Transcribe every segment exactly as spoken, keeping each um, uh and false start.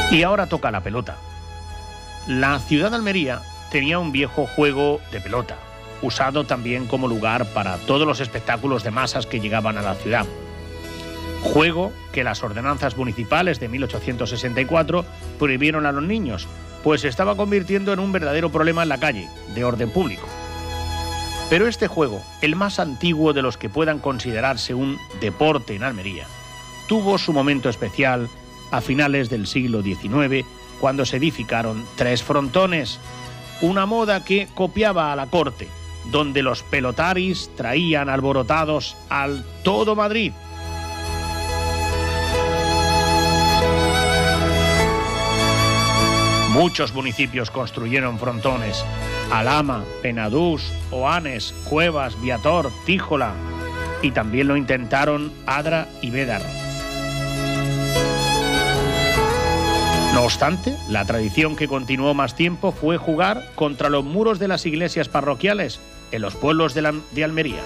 Y ahora toca la pelota. La ciudad de Almería tenía un viejo juego de pelota, usado también como lugar para todos los espectáculos de masas que llegaban a la ciudad. Juego que las ordenanzas municipales de mil ochocientos sesenta y cuatro prohibieron a los niños, pues se estaba convirtiendo en un verdadero problema en la calle, de orden público. Pero este juego, el más antiguo de los que puedan considerarse un deporte en Almería, tuvo su momento especial a finales del siglo diecinueve, cuando se edificaron tres frontones, una moda que copiaba a la corte, donde los pelotaris traían alborotados al todo Madrid. Muchos municipios construyeron frontones: Alhama, Penadús, Oanes, Cuevas, Viator, Tíjola, y también lo intentaron Adra y Bédar. No obstante, la tradición que continuó más tiempo fue jugar contra los muros de las iglesias parroquiales en los pueblos de, la, de Almería.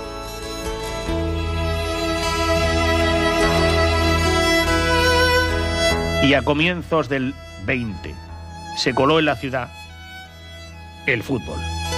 Y a comienzos del veinte se coló en la ciudad el fútbol.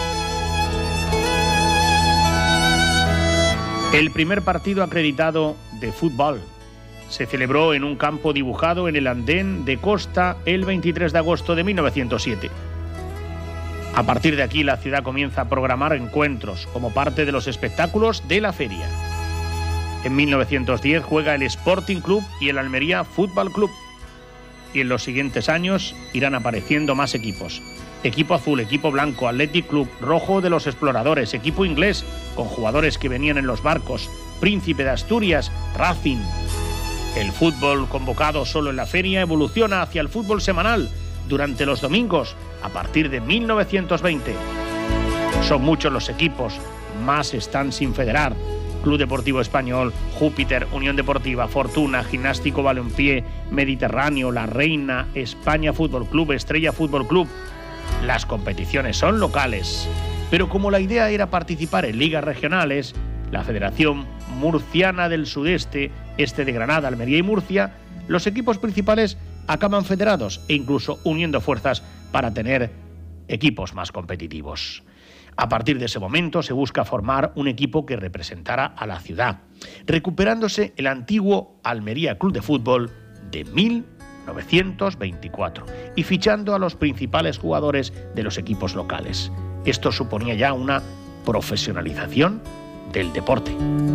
El primer partido acreditado de fútbol se celebró en un campo dibujado en el andén de Costa el veintitrés de agosto de mil novecientos siete. A partir de aquí, la ciudad comienza a programar encuentros como parte de los espectáculos de la feria. En mil novecientos diez juega el Sporting Club y el Almería Fútbol Club. Y en los siguientes años irán apareciendo más equipos: equipo azul, equipo blanco, Athletic Club, rojo de los exploradores, equipo inglés con jugadores que venían en los barcos, Príncipe de Asturias, Racing. El fútbol convocado solo en la feria evoluciona hacia el fútbol semanal durante los domingos a partir de mil novecientos veinte. Son muchos los equipos, más están sin federar: Club Deportivo Español, Júpiter, Unión Deportiva, Fortuna, Gimnástico Balompié, Mediterráneo, La Reina, España Fútbol Club, Estrella Fútbol Club. Las competiciones son locales, pero como la idea era participar en ligas regionales, la Federación Murciana del Sudeste, este de Granada, Almería y Murcia, los equipos principales acaban federados e incluso uniendo fuerzas para tener equipos más competitivos. A partir de ese momento se busca formar un equipo que representara a la ciudad, recuperándose el antiguo Almería Club de Fútbol de mil novecientos veinticuatro y fichando a los principales jugadores de los equipos locales. Esto suponía ya una profesionalización del deporte.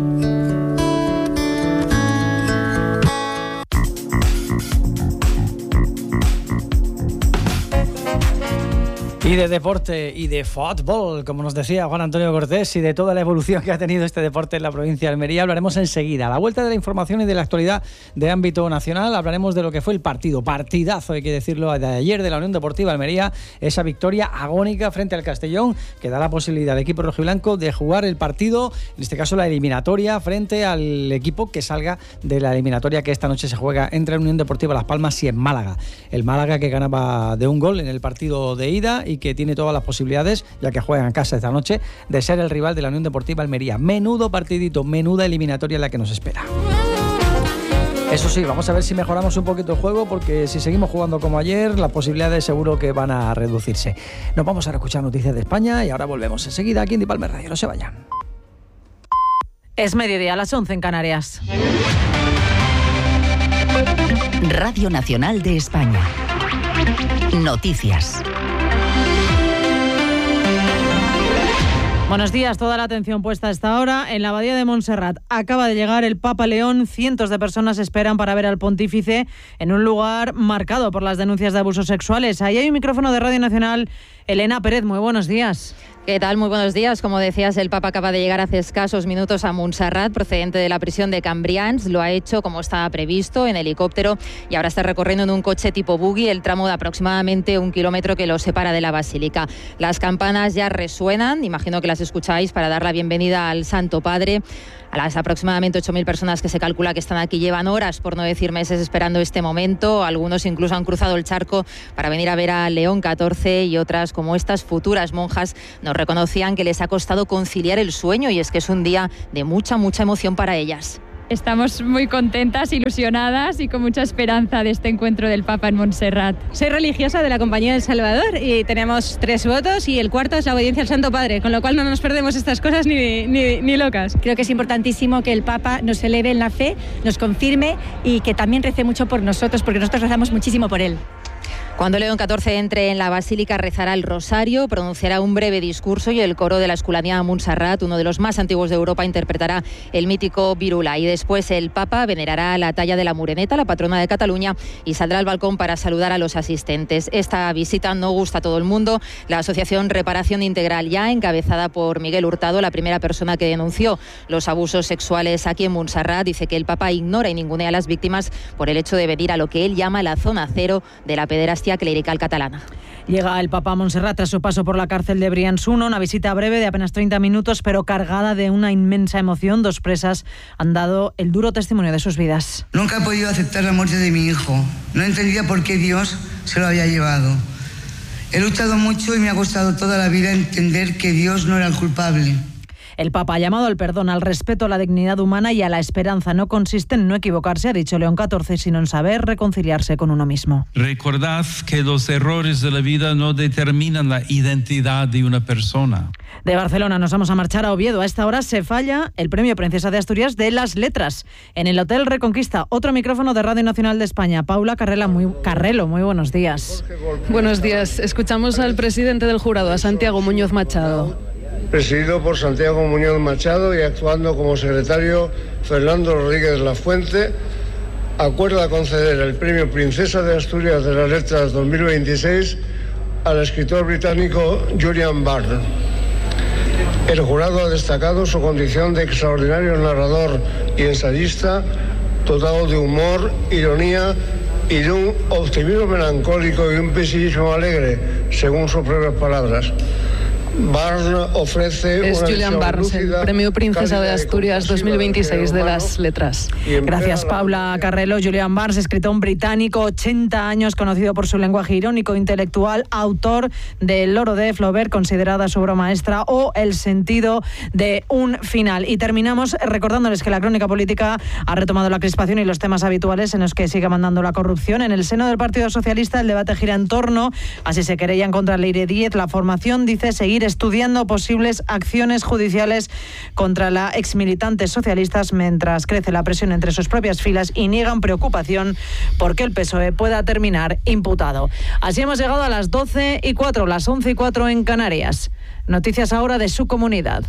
Y de deporte y de fútbol, como nos decía Juan Antonio Cortés, y de toda la evolución que ha tenido este deporte en la provincia de Almería, hablaremos enseguida. A la vuelta de la información y de la actualidad de ámbito nacional, hablaremos de lo que fue el partido, partidazo, hay que decirlo, de ayer de la Unión Deportiva Almería, esa victoria agónica frente al Castellón, que da la posibilidad al equipo rojiblanco de jugar el partido, en este caso la eliminatoria, frente al equipo que salga de la eliminatoria que esta noche se juega entre la Unión Deportiva Las Palmas y en Málaga. El Málaga que ganaba de un gol en el partido de ida y que tiene todas las posibilidades, ya que juegan en casa esta noche, de ser el rival de la Unión Deportiva Almería. Menudo partidito, menuda eliminatoria la que nos espera. Eso sí, vamos a ver si mejoramos un poquito el juego, porque si seguimos jugando como ayer, las posibilidades seguro que van a reducirse. Nos vamos a escuchar noticias de España y ahora volvemos enseguida aquí en Dipalmer Radio. No se vayan. Es mediodía, a las once en Canarias. Radio Nacional de España. Noticias. Buenos días, toda la atención puesta a esta hora en la Abadía de Montserrat. Acaba de llegar el Papa León, cientos de personas esperan para ver al pontífice en un lugar marcado por las denuncias de abusos sexuales. Ahí hay un micrófono de Radio Nacional. Elena Pérez, muy buenos días. ¿Qué tal? Muy buenos días. Como decías, el Papa acaba de llegar hace escasos minutos a Montserrat, procedente de la prisión de Cambrians. Lo ha hecho como estaba previsto, en helicóptero, y ahora está recorriendo en un coche tipo buggy el tramo de aproximadamente un kilómetro que lo separa de la Basílica. Las campanas ya resuenan, imagino que las escucháis, para dar la bienvenida al Santo Padre. A las aproximadamente ocho mil personas que se calcula que están aquí llevan horas, por no decir meses, esperando este momento. Algunos incluso han cruzado el charco para venir a ver a León catorce, y otras, como estas futuras monjas, nos reconocían que les ha costado conciliar el sueño, y es que es un día de mucha, mucha emoción para ellas. estamos muy contentas, ilusionadas y con mucha esperanza de este encuentro del Papa en Montserrat. Soy religiosa de la Compañía del Salvador y tenemos tres votos y el cuarto es la obediencia al Santo Padre, con lo cual no nos perdemos estas cosas ni, ni, ni locas. Creo que es importantísimo que el Papa nos eleve en la fe, nos confirme y que también rece mucho por nosotros, porque nosotros rezamos muchísimo por él. Cuando León catorce entre en la Basílica rezará el Rosario, pronunciará un breve discurso y el coro de la Esculanía Montserrat, uno de los más antiguos de Europa, interpretará el mítico Virula. Y después el Papa venerará la talla de la Moreneta, la patrona de Cataluña, y saldrá al balcón para saludar a los asistentes. Esta visita no gusta a todo el mundo. La Asociación Reparación Integral Ya, encabezada por Miguel Hurtado, la primera persona que denunció los abusos sexuales aquí en Montserrat, dice que el Papa ignora y ningunea a las víctimas por el hecho de venir a lo que él llama la zona cero de la pederastia clerical catalana. Llega el Papa a Montserrat tras su paso por la cárcel de Brians-uno, una visita breve de apenas treinta minutos, pero cargada de una inmensa emoción. Dos presas han dado el duro testimonio de sus vidas. Nunca he podido aceptar la muerte de mi hijo. No entendía por qué Dios se lo había llevado. He luchado mucho y me ha costado toda la vida entender que Dios no era el culpable. El Papa ha llamado al perdón, al respeto a la dignidad humana y a la esperanza. No consiste en no equivocarse, ha dicho León catorce, sino en saber reconciliarse con uno mismo. Recordad que los errores de la vida no determinan la identidad de una persona. De Barcelona nos vamos a marchar a Oviedo. A esta hora se falla el Premio Princesa de Asturias de las Letras. En el Hotel Reconquista, otro micrófono de Radio Nacional de España. Paula Carrela, muy, Carrelo, muy buenos días. Buenos días. Escuchamos al presidente del jurado, a Santiago Muñoz Machado. Presidido por Santiago Muñoz Machado y actuando como secretario Fernando Rodríguez Lafuente, acuerda conceder el Premio Princesa de Asturias de las Letras dos mil veintiséis al escritor británico Julian Barnes. El jurado ha destacado su condición de extraordinario narrador y ensayista, dotado de humor, ironía y de un optimismo melancólico y un pesimismo alegre, según sus propias palabras. Barnes ofrece es una Julian Barnes, el Premio Princesa de Asturias dos mil veintiséis de las Letras. Gracias, Paula Carrelo. Julian Barnes, escritor británico, ochenta años, conocido por su lenguaje irónico intelectual, autor de El loro de Flaubert, considerada su obra maestra, o El sentido de un final. Y terminamos recordándoles que la crónica política ha retomado la crispación y los temas habituales en los que sigue mandando la corrupción. En el seno del Partido Socialista el debate gira en torno a si se querellan contra Leire Díez. La formación dice seguir estudiando posibles acciones judiciales contra la exmilitante socialistas, mientras crece la presión entre sus propias filas y niegan preocupación porque el P S O E pueda terminar imputado. Así hemos llegado a las doce y cuatro, las once y cuatro en Canarias. Noticias ahora de su comunidad.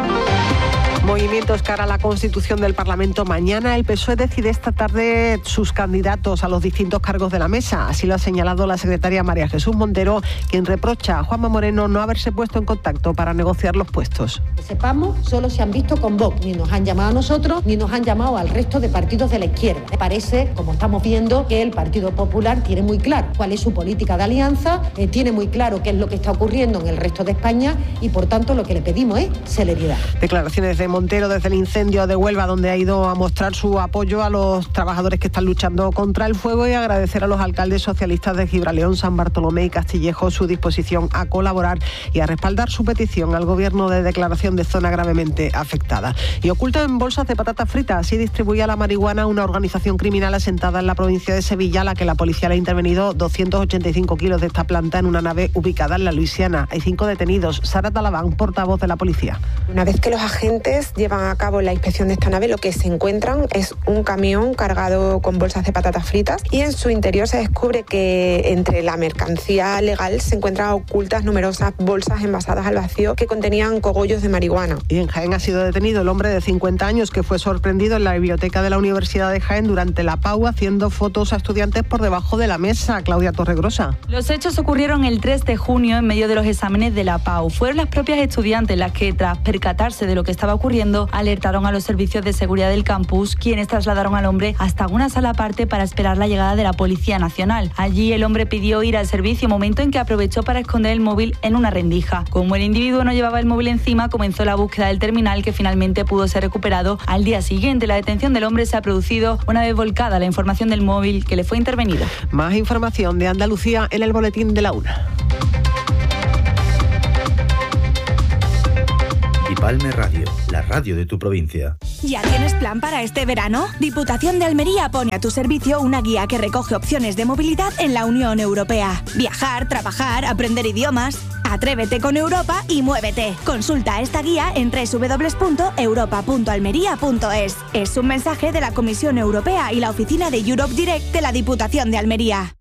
Movimientos cara a la constitución del Parlamento. Mañana el P S O E decide esta tarde sus candidatos a los distintos cargos de la mesa. Así lo ha señalado la secretaria María Jesús Montero, quien reprocha a Juanma Moreno no haberse puesto en contacto para negociar los puestos. Que sepamos, solo se han visto con Vox. Ni nos han llamado a nosotros, ni nos han llamado al resto de partidos de la izquierda. Me parece, como estamos viendo, que el Partido Popular tiene muy claro cuál es su política de alianza, eh, tiene muy claro qué es lo que está ocurriendo en el resto de España y, por tanto, lo que le pedimos es celeridad. Declaraciones de Montero desde el incendio de Huelva, donde ha ido a mostrar su apoyo a los trabajadores que están luchando contra el fuego y agradecer a los alcaldes socialistas de Gibraleón, San Bartolomé y Castillejo su disposición a colaborar y a respaldar su petición al gobierno de declaración de zona gravemente afectada. Y oculta en bolsas de patatas fritas, así distribuía la marihuana una organización criminal asentada en la provincia de Sevilla, a la que la policía le ha intervenido doscientos ochenta y cinco kilos de esta planta en una nave ubicada en la Luisiana. Hay cinco detenidos. Sara Talabán, portavoz de la policía. Una vez que los agentes llevan a cabo la inspección de esta nave, lo que se encuentran es un camión cargado con bolsas de patatas fritas y en su interior se descubre que entre la mercancía legal se encuentran ocultas numerosas bolsas envasadas al vacío que contenían cogollos de marihuana. Y en Jaén ha sido detenido el hombre de cincuenta años que fue sorprendido en la biblioteca de la Universidad de Jaén durante la P A U haciendo fotos a estudiantes por debajo de la mesa. Claudia Torregrosa. Los hechos ocurrieron el tres de junio en medio de los exámenes de la P A U. Fueron las propias estudiantes las que, tras percatarse de lo que estaba ocurriendo, alertaron a los servicios de seguridad del campus, quienes trasladaron al hombre hasta una sala aparte para esperar la llegada de la Policía Nacional. Allí el hombre pidió ir al servicio, momento en que aprovechó para esconder el móvil en una rendija. Como el individuo no llevaba el móvil encima, comenzó la búsqueda del terminal, que finalmente pudo ser recuperado al día siguiente. La detención del hombre se ha producido una vez volcada la información del móvil que le fue intervenido. Más información de Andalucía en el boletín de la una. Dipalme Radio, la radio de tu provincia. ¿Ya tienes plan para este verano? Diputación de Almería pone a tu servicio una guía que recoge opciones de movilidad en la Unión Europea. Viajar, trabajar, aprender idiomas. Atrévete con Europa y muévete. Consulta esta guía en doble u doble u doble u punto europa punto almería punto es. Es un mensaje de la Comisión Europea y la oficina de Europe Direct de la Diputación de Almería.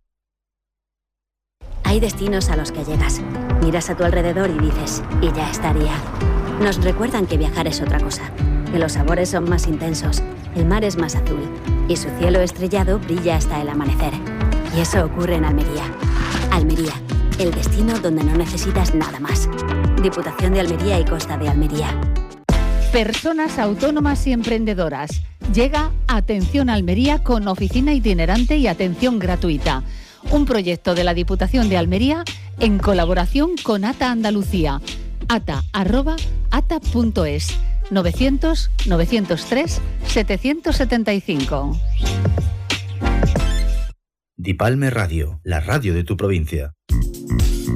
Hay destinos a los que llegas, miras a tu alrededor y dices, y ya estaría. Nos recuerdan que viajar es otra cosa, que los sabores son más intensos, el mar es más azul y su cielo estrellado brilla hasta el amanecer. Y eso ocurre en Almería. Almería, el destino donde no necesitas nada más. Diputación de Almería y Costa de Almería. Personas autónomas y emprendedoras. Llega Atención Almería con oficina itinerante y atención gratuita. Un proyecto de la Diputación de Almería en colaboración con ATA Andalucía. ata arroba ata punto es. novecientos novecientos tres setecientos setenta y cinco. Dipalme Radio, la radio de tu provincia.